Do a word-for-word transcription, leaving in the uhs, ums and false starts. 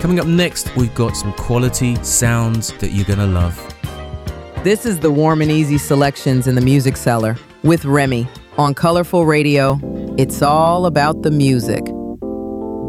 Coming up next, we've got some quality sounds that you're going to love. This is the Warm and Easy Selections in the Music Cellar with Remy on Colorful Radio. It's all about the music.